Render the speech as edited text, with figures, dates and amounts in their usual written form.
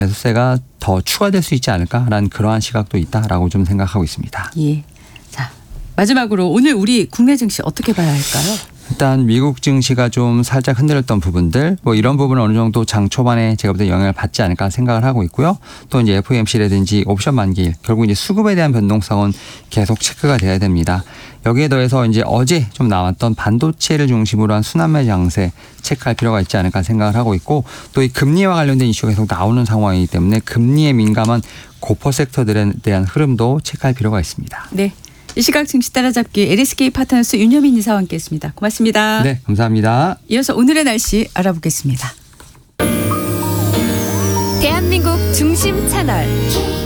매수세가 더 추가될 수 있지 않을까라는 그러한 시각도 있다라고 좀 생각하고 있습니다. 예. 자, 마지막으로 오늘 우리 국내 증시 어떻게 봐야 할까요? 일단 미국 증시가 좀 살짝 흔들렸던 부분들 뭐 이런 부분은 어느 정도 장 초반에 제가 볼 때 영향을 받지 않을까 생각을 하고 있고요. 또 이제 FOMC라든지 옵션 만기일 결국 이제 수급에 대한 변동성은 계속 체크가 돼야 됩니다. 여기에 더해서 이제 어제 좀 나왔던 반도체를 중심으로 한 순환매 장세 체크할 필요가 있지 않을까 생각을 하고 있고 또 이 금리와 관련된 이슈가 계속 나오는 상황이기 때문에 금리에 민감한 고퍼 섹터들에 대한 흐름도 체크할 필요가 있습니다. 네. 이 시각 증시 따라잡기 LSK 파트너스 윤여민 이사와 함께했습니다. 고맙습니다. 네, 감사합니다. 이어서 오늘의 날씨 알아보겠습니다. 대한민국 중심 채널